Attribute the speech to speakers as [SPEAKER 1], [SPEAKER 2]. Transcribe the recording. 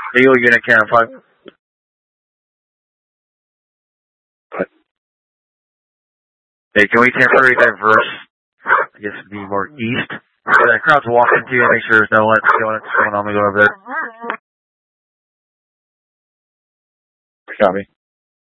[SPEAKER 1] Eagle unit Karen 5. Hey, can we temporarily diverse, I guess, be more east? The crowd's walking to you, make sure there's no lights going on. We go over there.
[SPEAKER 2] Copy.